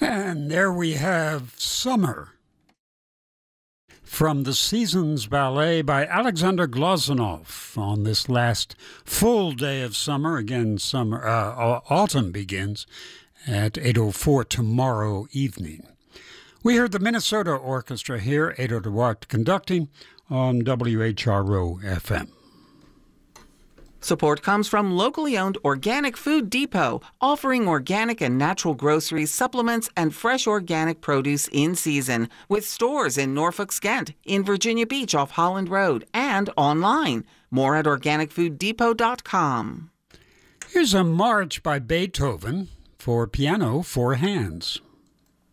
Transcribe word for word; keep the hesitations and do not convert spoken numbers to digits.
And there we have Summer from the Seasons Ballet by Alexander Glazunov on this last full day of summer. Again, summer, uh, autumn begins at eight oh four tomorrow evening. We heard the Minnesota Orchestra here, Edo Duarte conducting on W H R O F M. Support comes from locally owned Organic Food Depot, offering organic and natural groceries, supplements, and fresh organic produce in season, with stores in Norfolk, Skent, in Virginia Beach off Holland Road, and online. More at organic food depot dot com. Here's a march by Beethoven for piano, four hands.